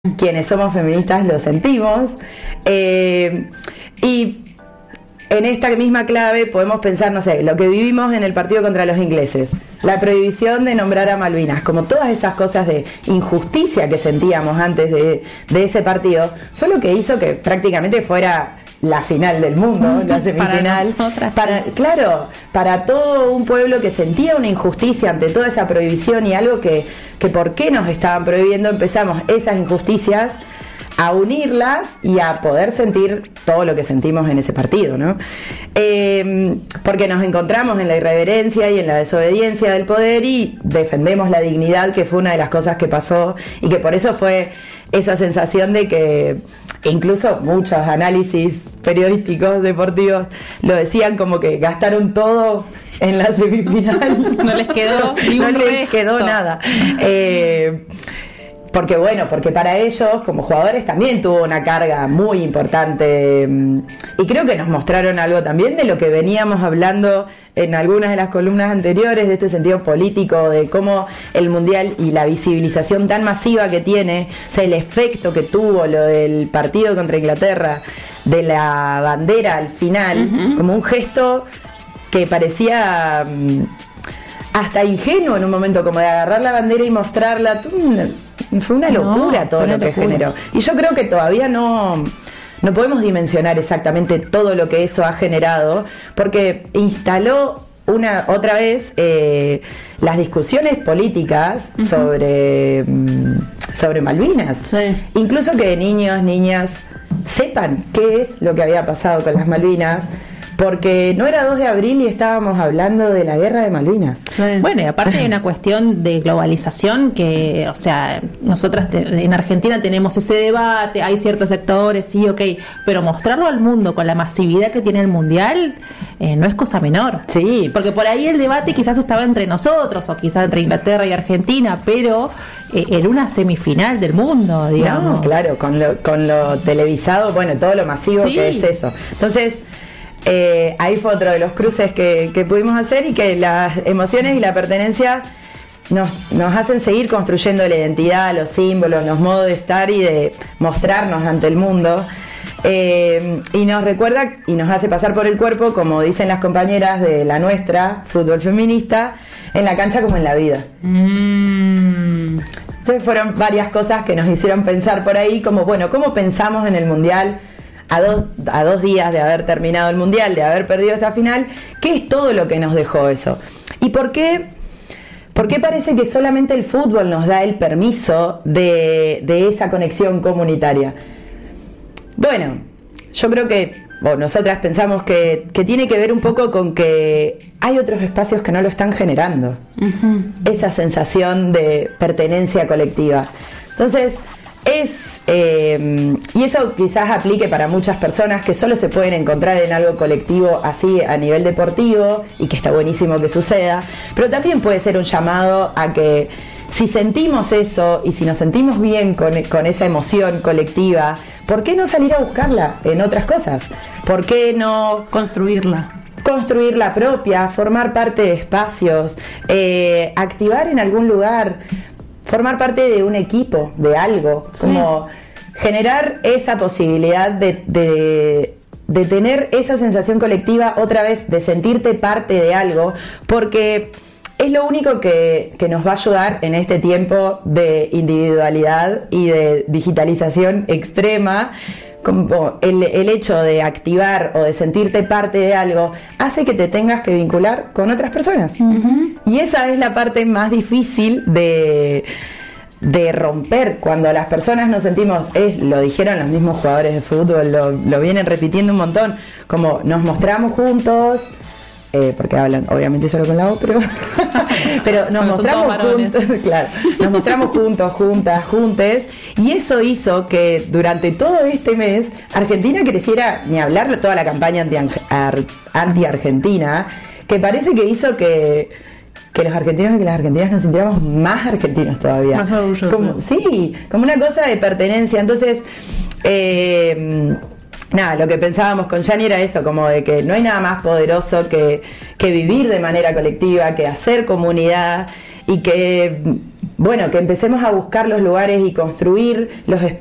quienes somos feministas lo sentimos, y en esta misma clave podemos pensar, no sé, lo que vivimos en el partido contra los ingleses, la prohibición de nombrar a Malvinas, como todas esas cosas de injusticia que sentíamos antes de ese partido, fue lo que hizo que prácticamente fuera la final del mundo, la semifinal. Claro, para todo un pueblo que sentía una injusticia ante toda esa prohibición y algo que por qué nos estaban prohibiendo, empezamos esas injusticias a unirlas y a poder sentir todo lo que sentimos en ese partido, ¿no? Porque nos encontramos en la irreverencia y en la desobediencia del poder y defendemos la dignidad, que fue una de las cosas que pasó, y que por eso fue esa sensación de que incluso muchos análisis periodísticos deportivos lo decían como que gastaron todo en la semifinal. No les quedó no les quedó nada. Porque para ellos como jugadores también tuvo una carga muy importante, y creo que nos mostraron algo también de lo que veníamos hablando en algunas de las columnas anteriores, de este sentido político, de cómo el Mundial y la visibilización tan masiva que tiene, o sea, el efecto que tuvo lo del partido contra Inglaterra, de la bandera al final, como un gesto que parecía hasta ingenuo en un momento, como de agarrar la bandera y mostrarla. Fue una locura todo lo que generó. Y yo creo que todavía no podemos dimensionar exactamente todo lo que eso ha generado, porque instaló otra vez las discusiones políticas sobre Malvinas. Sí. Incluso que niños, niñas sepan qué es lo que había pasado con las Malvinas, porque no era 2 de abril y estábamos hablando de la guerra de Malvinas. Sí. Bueno, y aparte hay una cuestión de globalización que, o sea, nosotras en Argentina tenemos ese debate, hay ciertos sectores, sí, ok, pero mostrarlo al mundo con la masividad que tiene el Mundial no es cosa menor. Sí. Porque por ahí el debate quizás estaba entre nosotros, o quizás entre Inglaterra y Argentina, pero en una semifinal del mundo, digamos. No, claro, con lo televisado, bueno, todo lo masivo que es eso. Entonces, ahí fue otro de los cruces que pudimos hacer, y que las emociones y la pertenencia nos hacen seguir construyendo la identidad, los símbolos, los modos de estar y de mostrarnos ante el mundo, y nos recuerda y nos hace pasar por el cuerpo, como dicen las compañeras de la nuestra fútbol feminista, en la cancha como en la vida. Entonces fueron varias cosas que nos hicieron pensar por ahí, como bueno, ¿cómo pensamos en el Mundial? A dos días de haber terminado el Mundial, de haber perdido esa final, ¿qué es todo lo que nos dejó eso? ¿Y por qué parece que solamente el fútbol nos da el permiso de esa conexión comunitaria? Bueno, yo creo que nosotras pensamos que tiene que ver un poco con que hay otros espacios que no lo están generando, esa sensación de pertenencia colectiva. Entonces, y eso quizás aplique para muchas personas que solo se pueden encontrar en algo colectivo así a nivel deportivo, y que está buenísimo que suceda, pero también puede ser un llamado a que si sentimos eso y si nos sentimos bien con esa emoción colectiva, ¿por qué no salir a buscarla en otras cosas? ¿Por qué no construir la propia, formar parte de espacios, activar en algún lugar, formar parte de un equipo, de algo, sí, como generar esa posibilidad de tener esa sensación colectiva otra vez, de sentirte parte de algo, porque es lo único que nos va a ayudar en este tiempo de individualidad y de digitalización extrema. Como el hecho de activar o de sentirte parte de algo hace que te tengas que vincular con otras personas. Y esa es la parte más difícil de romper, cuando las personas nos sentimos, lo dijeron los mismos jugadores de fútbol, lo vienen repitiendo un montón, como nos mostramos juntos, porque hablan obviamente solo con la voz, pero nos mostramos juntos, claro, nos mostramos juntos, juntas, juntes, y eso hizo que durante todo este mes Argentina creciera, ni hablar de toda la campaña anti-argentina, que parece que hizo que los argentinos y que las argentinas nos sintiéramos más argentinos todavía, más orgullosos, como una cosa de pertenencia. Entonces, lo que pensábamos con Yani era esto, como de que no hay nada más poderoso que vivir de manera colectiva, que hacer comunidad, y que bueno, que empecemos a buscar los lugares y construir los espacios